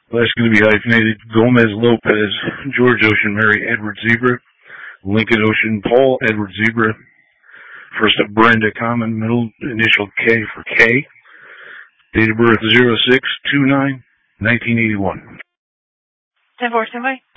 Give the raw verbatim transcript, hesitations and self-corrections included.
Last going to be hyphenated. Gomez Lopez, George Ocean, Mary Edward Zebra, Lincoln Ocean, Paul Edward Zebra. First up, Brenda Common, middle initial K for K. Date of birth zero six two nine nineteen eighty-one. ten four, stand by.